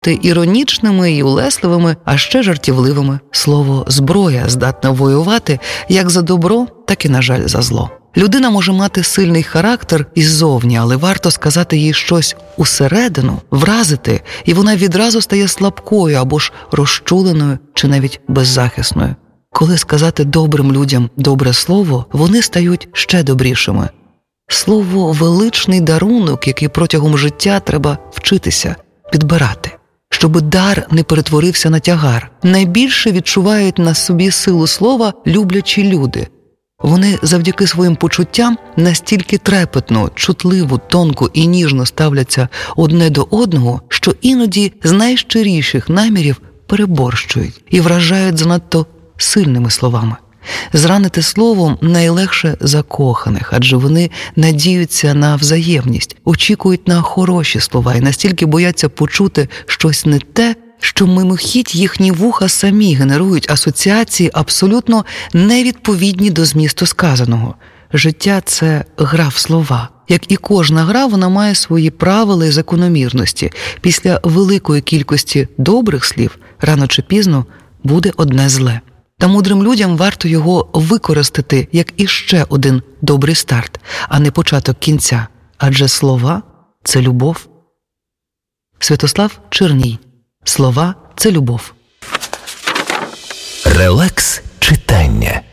іронічними і улесливими, а ще жартівливими. Слово «зброя» здатне воювати як за добро, так і, на жаль, за зло. Людина може мати сильний характер іззовні, але варто сказати їй щось усередину, вразити, і вона відразу стає слабкою або ж розчуленою чи навіть беззахисною. Коли сказати добрим людям добре слово, вони стають ще добрішими. Слово – величний дарунок, який протягом життя треба вчитися, підбирати, щоб дар не перетворився на тягар. Найбільше відчувають на собі силу слова люблячі люди. Вони завдяки своїм почуттям настільки трепетно, чутливо, тонко і ніжно ставляться одне до одного, що іноді з найщиріших намірів переборщують і вражають занадто сильними словами. Зранити словом найлегше закоханих, адже вони надіються на взаємність, очікують на хороші слова і настільки бояться почути щось не те, що мимохідь їхні вуха самі генерують асоціації абсолютно невідповідні до змісту сказаного. Життя – це гра в слова. Як і кожна гра, вона має свої правила і закономірності. Після великої кількості добрих слів рано чи пізно буде одне зле. Та мудрим людям варто його використати як іще один добрий старт, а не початок кінця. Адже слова – це любов. Святослав Черній. Слова – це любов. Релакс читання.